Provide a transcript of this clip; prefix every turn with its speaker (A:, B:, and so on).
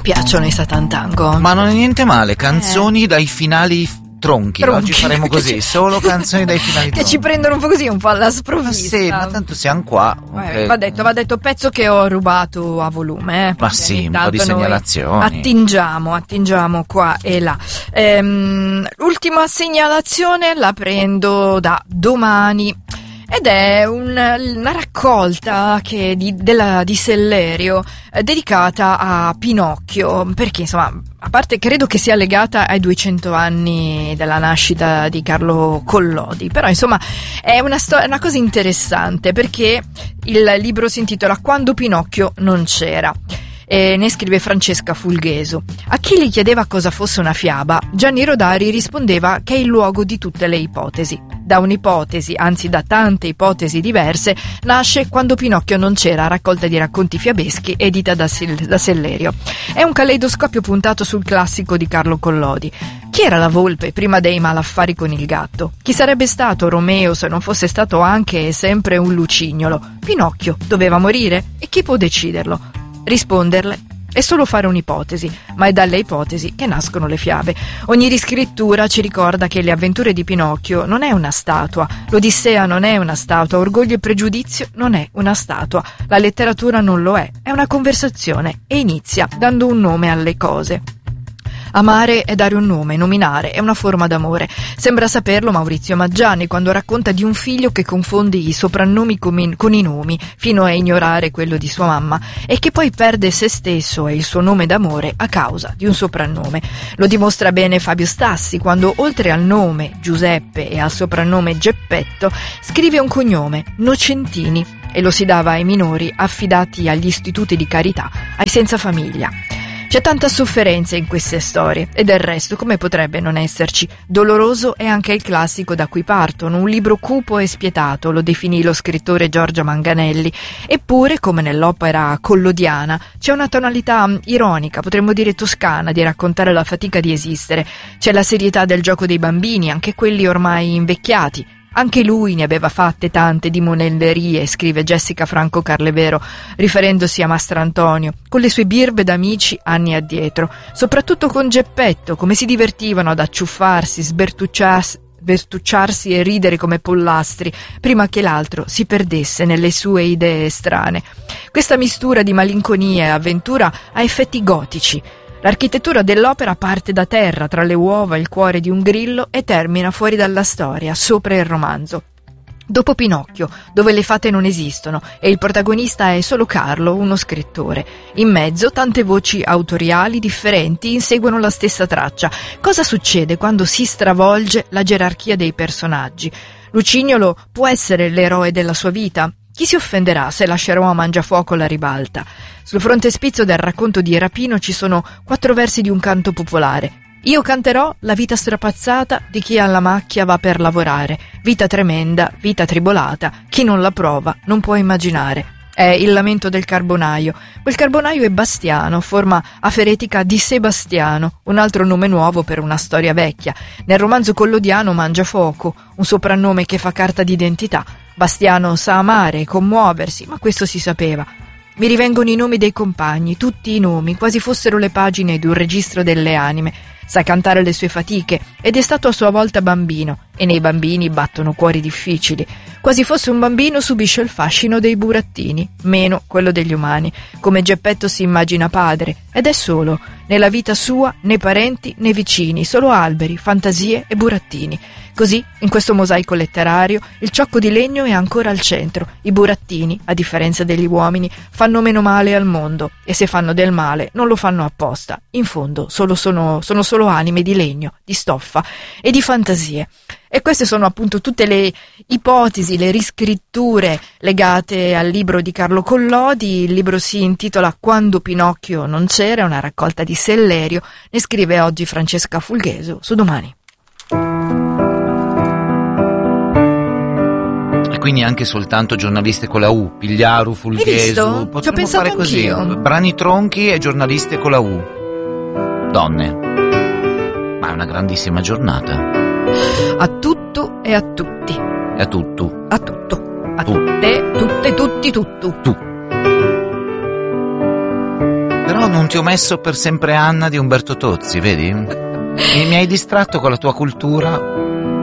A: piacciono i Satan Tango.
B: Ma non è niente male, canzoni dai finali tronchi. Oggi faremo così, solo canzoni dai finali
A: che
B: tronchi.
A: ci prendono un po' così, un po' alla sprovvista.
B: Ma sì, ma tanto siamo qua.
A: Va detto, pezzo che ho rubato a volume.
B: Ma sì, un po' di segnalazioni.
A: Attingiamo qua e là. L'ultima segnalazione la prendo da domani. Ed è una raccolta di Sellerio dedicata a Pinocchio, perché insomma, a parte credo che sia legata ai 200 anni della nascita di Carlo Collodi, però insomma è una cosa interessante, perché il libro si intitola Quando Pinocchio non c'era. E ne scrive Francesca Fulgheso. A chi gli chiedeva cosa fosse una fiaba, Gianni Rodari rispondeva che è il luogo di tutte le ipotesi. Da un'ipotesi, anzi da tante ipotesi diverse, nasce Quando Pinocchio non c'era, raccolta di racconti fiabeschi edita da Sellerio. È un caleidoscopio puntato sul classico di Carlo Collodi. Chi era la volpe prima dei malaffari con il gatto? Chi sarebbe stato Romeo se non fosse stato anche e sempre un lucignolo? Pinocchio doveva morire? E chi può deciderlo? Risponderle è solo fare un'ipotesi, ma è dalle ipotesi che nascono le fiabe. Ogni riscrittura ci ricorda che le avventure di Pinocchio non è una statua, l'Odissea non è una statua, Orgoglio e Pregiudizio non è una statua, la letteratura non lo è una conversazione e inizia dando un nome alle cose. Amare è dare un nome, nominare è una forma d'amore. Sembra saperlo Maurizio Maggiani quando racconta di un figlio che confonde i soprannomi con i nomi, fino a ignorare quello di sua mamma, e che poi perde se stesso e il suo nome d'amore a causa di un soprannome. Lo dimostra bene Fabio Stassi quando, oltre al nome Giuseppe e al soprannome Geppetto, scrive un cognome, Nocentini, e lo si dava ai minori affidati agli istituti di carità, ai senza famiglia. C'è tanta sofferenza in queste storie, e del resto come potrebbe non esserci? Doloroso è anche il classico da cui partono, un libro cupo e spietato, lo definì lo scrittore Giorgio Manganelli. Eppure, come nell'opera collodiana, c'è una tonalità ironica, potremmo dire toscana, di raccontare la fatica di esistere. C'è la serietà del gioco dei bambini, anche quelli ormai invecchiati. Anche lui ne aveva fatte tante di monellerie, scrive Jessica Franco Carlevero, riferendosi a Mastrantonio, con le sue birbe d'amici anni addietro, soprattutto con Geppetto, come si divertivano ad acciuffarsi, sbertucciarsi e ridere come pollastri, prima che l'altro si perdesse nelle sue idee strane. Questa mistura di malinconia e avventura ha effetti gotici. L'architettura dell'opera parte da terra, tra le uova e il cuore di un grillo, e termina fuori dalla storia, sopra il romanzo. Dopo Pinocchio, dove le fate non esistono e il protagonista è solo Carlo, uno scrittore. In mezzo tante voci autoriali differenti inseguono la stessa traccia. Cosa succede quando si stravolge la gerarchia dei personaggi? Lucignolo può essere l'eroe della sua vita? Chi si offenderà se lascerò a Mangiafuoco la ribalta? Sul frontespizio del racconto di Rapino ci sono 4 versi di un canto popolare. Io canterò la vita strapazzata di chi alla macchia va per lavorare. Vita tremenda, vita tribolata, chi non la prova non può immaginare. È il lamento del carbonaio. Quel carbonaio è Bastiano, forma aferetica di Sebastiano, un altro nome nuovo per una storia vecchia. Nel romanzo collodiano Mangiafuoco, un soprannome che fa carta d'identità. Bastiano sa amare e commuoversi, ma questo si sapeva. Mi rivengono i nomi dei compagni, tutti i nomi, quasi fossero le pagine di un registro delle anime. Sa cantare le sue fatiche ed è stato a sua volta bambino, e nei bambini battono cuori difficili. Quasi fosse un bambino subisce il fascino dei burattini, meno quello degli umani. Come Geppetto si immagina padre, ed è solo. Nella vita sua né parenti né vicini, solo alberi, fantasie e burattini. Così, in questo mosaico letterario, il ciocco di legno è ancora al centro. I burattini, a differenza degli uomini, fanno meno male al mondo, e se fanno del male non lo fanno apposta. In fondo sono solo anime di legno, di stoffa e di fantasie. E queste sono appunto tutte le ipotesi, le riscritture legate al libro di Carlo Collodi. Il libro si intitola Quando Pinocchio non c'era, è una raccolta di Sellerio. Ne scrive oggi Francesca Fulgheso su Domani.
B: E quindi anche soltanto giornaliste con la U, Pigliaru, Fulghesu, potremmo fare così,
A: anch'io.
B: Brani tronchi e giornaliste con la U, donne. Ma è una grandissima giornata.
A: A tutto e a tutti.
B: E a tutto.
A: A tutto. A tutte, tutte, tutti, tutto.
B: Tu. Però Però non ti ho messo Per sempre Anna di Umberto Tozzi, vedi? Mi hai distratto con la tua cultura.